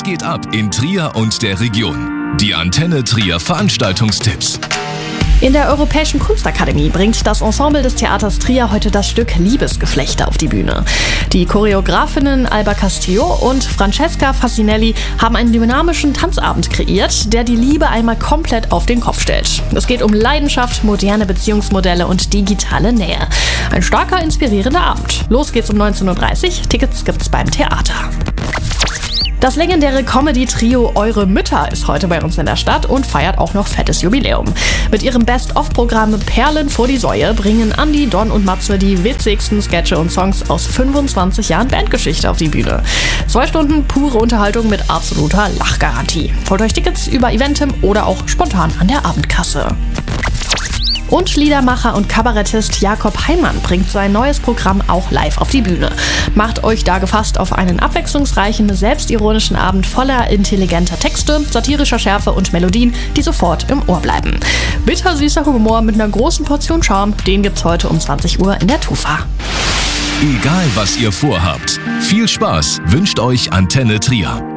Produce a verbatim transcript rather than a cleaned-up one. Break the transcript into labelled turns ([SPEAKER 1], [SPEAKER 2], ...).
[SPEAKER 1] geht ab in Trier und der Region? Die Antenne Trier Veranstaltungstipps.
[SPEAKER 2] In der Europäischen Kunstakademie bringt das Ensemble des Theaters Trier heute das Stück Liebesgeflechte auf die Bühne. Die Choreografinnen Alba Castillo und Francesca Fascinelli haben einen dynamischen Tanzabend kreiert, der die Liebe einmal komplett auf den Kopf stellt. Es geht um Leidenschaft, moderne Beziehungsmodelle und digitale Nähe. Ein starker, inspirierender Abend. Los geht's um neunzehn Uhr dreißig. Tickets gibt's beim Theater. Das legendäre Comedy-Trio Eure Mütter ist heute bei uns in der Stadt und feiert auch noch fettes Jubiläum. Mit ihrem Best-of-Programm Perlen vor die Säue bringen Andi, Don und Matze die witzigsten Sketche und Songs aus fünfundzwanzig Jahren Bandgeschichte auf die Bühne. Zwei Stunden pure Unterhaltung mit absoluter Lachgarantie. Holt euch Tickets über Eventim oder auch spontan an der Abendkasse. Und Liedermacher und Kabarettist Jakob Heimann bringt sein neues Programm auch live auf die Bühne. Macht euch da gefasst auf einen abwechslungsreichen, selbstironischen Abend voller intelligenter Texte, satirischer Schärfe und Melodien, die sofort im Ohr bleiben. Bittersüßer Humor mit einer großen Portion Charme, den gibt's heute um zwanzig Uhr in der Tufa.
[SPEAKER 1] Egal was ihr vorhabt, viel Spaß wünscht euch Antenne Trier.